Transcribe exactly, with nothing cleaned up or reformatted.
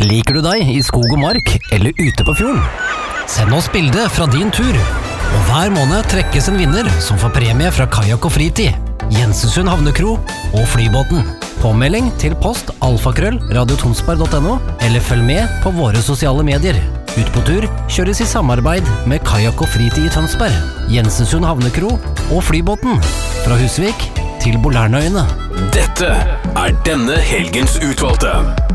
Liker du deg i skog og mark eller ute på fjorden? Send oss bilde fra din tur. Og hver måned trekkes en vinner som får premie fra Kajak og Fritid, Jensensund Havnekro og Flybåten. Påmelding til post alfakrøll radiotonsberg punktum no eller følg med på våre sosiale medier. Ut på tur kjøres i samarbeid med Kajak og Fritid i Tønsberg, Jensensund Havnekro og Flybåten. Fra Husvik til Bolærnøyene. Dette er denne helgens utvalgte.